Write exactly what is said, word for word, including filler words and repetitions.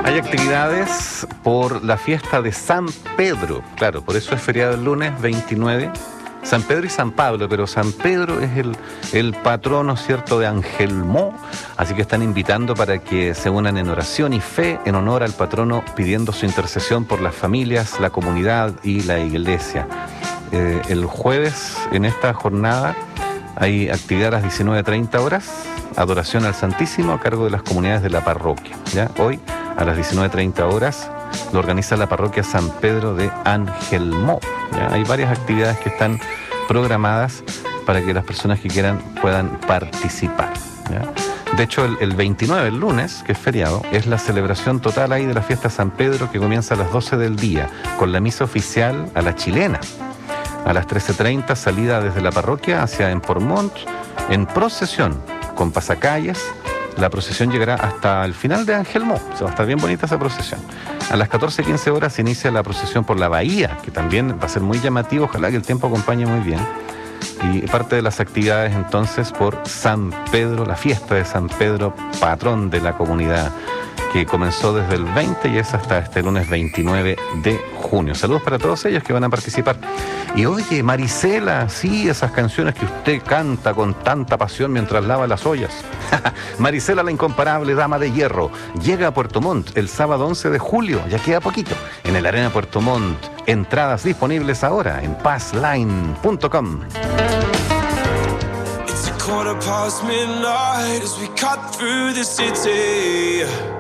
Hay actividades por la fiesta de San Pedro. Claro, por eso es feriado el lunes veintinueve. San Pedro y San Pablo, pero San Pedro es el, el patrono, ¿cierto?, de Angelmó. Así que están invitando para que se unan en oración y fe en honor al patrono, pidiendo su intercesión por las familias, la comunidad y la iglesia. Eh, el jueves, en esta jornada, hay actividad a las diecinueve treinta horas, adoración al Santísimo a cargo de las comunidades de la parroquia. ¿Ya? Hoy, a las diecinueve treinta horas, lo organiza la parroquia San Pedro de Angelmó. ¿Ya? Hay varias actividades que están programadas para que las personas que quieran puedan participar. ¿Ya? De hecho, el, el veintinueve, el lunes, que es feriado, es la celebración total ahí de la fiesta San Pedro, que comienza a las doce del día, con la misa oficial a la chilena. A las trece treinta, salida desde la parroquia hacia Empormont, en procesión, con pasacalles. La procesión llegará hasta el final de Angelmó. O sea, va a estar bien bonita esa procesión. A las catorce quince horas se inicia la procesión por la bahía, que también va a ser muy llamativo. Ojalá que el tiempo acompañe muy bien. Y parte de las actividades entonces por San Pedro, la fiesta de San Pedro, patrón de la comunidad, que comenzó desde el veinte y es hasta este lunes veintinueve de junio. Saludos para todos ellos que van a participar. Y oye, Marisela, sí, esas canciones que usted canta con tanta pasión mientras lava las ollas. Marisela, la incomparable dama de hierro, llega a Puerto Montt el sábado once de julio, ya queda poquito, en el Arena Puerto Montt. Entradas disponibles ahora en passline punto com. It's a quarter past midnight as we cut through the city.